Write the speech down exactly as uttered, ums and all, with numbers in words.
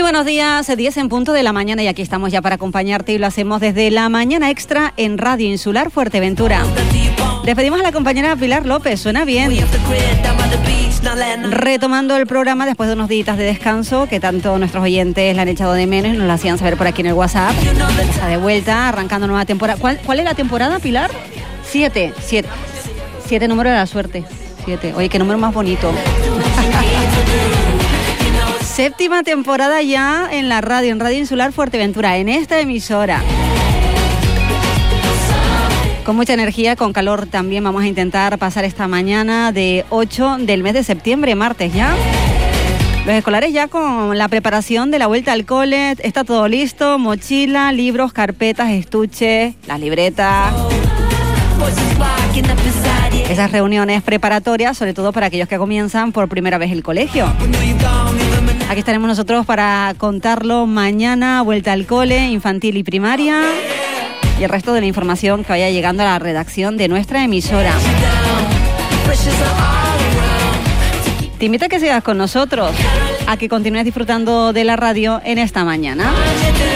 buenos días, diez en punto de la mañana y aquí estamos ya para acompañarte y lo hacemos desde la mañana extra en Radio Insular Fuerteventura. Despedimos a la compañera Pilar López, suena bien. Retomando el programa después de unos días de descanso que tanto nuestros oyentes la han echado de menos y nos lo hacían saber por aquí en el WhatsApp. Está de vuelta, arrancando nueva temporada. ¿Cuál, cuál es la temporada, Pilar? Siete, siete. Siete, número de la suerte. Siete. Oye, qué número más bonito. Séptima temporada ya en la radio, en Radio Insular Fuerteventura, en esta emisora. Con mucha energía, con calor también vamos a intentar pasar esta mañana de ocho del mes de septiembre, martes ya. Los escolares ya con la preparación de la vuelta al cole, está todo listo, mochila, libros, carpetas, estuches, las libretas. Esas reuniones preparatorias, sobre todo para aquellos que comienzan por primera vez el colegio. Aquí estaremos nosotros para contarlo mañana, vuelta al cole, infantil y primaria, y el resto de la información que vaya llegando a la redacción de nuestra emisora. Te invito a que sigas con nosotros, a que continúes disfrutando de la radio en esta mañana.